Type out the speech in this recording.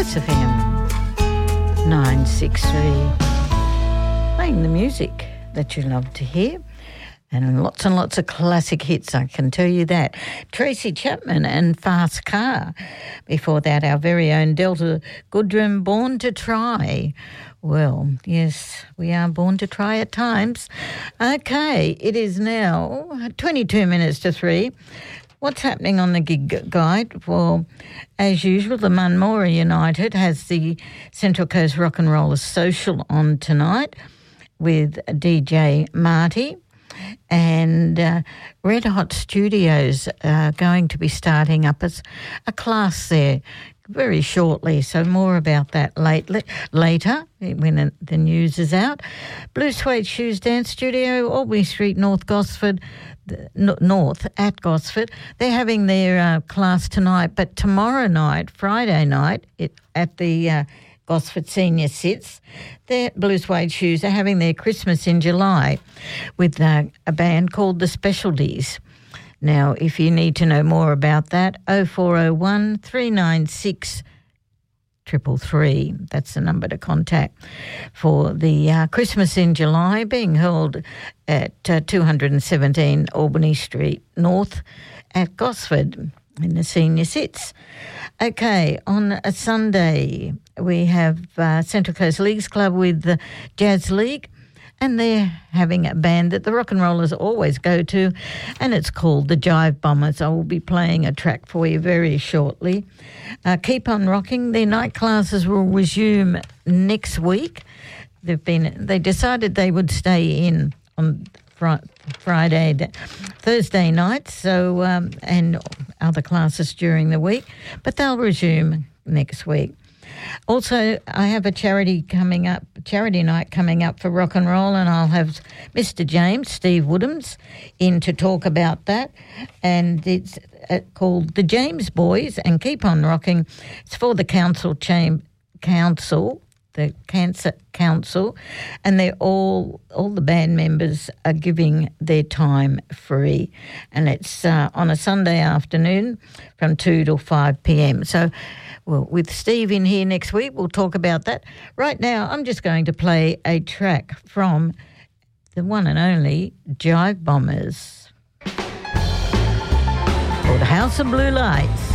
Kiss FM 963. Playing the music that you love to hear. And lots of classic hits, I can tell you that. Tracy Chapman and Fast Car. Before that, our very own Delta Goodrem, Born to Try. Well, yes, we are born to try at times. Okay, it is now 22 minutes to 3. What's happening on the gig guide? Well, as usual, the Munmora United has the Central Coast Rock and Roller Social on tonight with DJ Marty. And Red Hot Studios are going to be starting up as a class there very shortly, so more about that later when the news is out. Blue Suede Shoes Dance Studio, Albany Street, North Gosford, North at Gosford. They're having their class tonight, but tomorrow night, Friday night, at the Gosford Senior Sits, their Blue Suede Shoes are having their Christmas in July with a band called The Specialties. Now, if you need to know more about that, 0401 396 333. That's the number to contact for the Christmas in July being held at 217 Albany Street North at Gosford in the Senior Sits. Okay, on a Sunday we have Central Coast Leagues Club with the Jazz League, and they're having a band that the rock and rollers always go to, and it's called the Jive Bombers. I will be playing a track for you very shortly. Keep on Rocking. Their night classes will resume next week. They decided they would stay in on Thursday nights, so and other classes during the week, but they'll resume next week. Also, I have a charity night coming up for rock and roll, and I'll have Mr. James, Steve Woodhams, in to talk about that. And it's called The James Boys and Keep on Rocking. It's for the the Cancer Council, and they're all the band members are giving their time free, and it's on a Sunday afternoon from 2 till 5 p.m. So, well, with Steve in here next week, we'll talk about that. Right now, I'm just going to play a track from the one and only Jive Bombers called House of Blue Lights.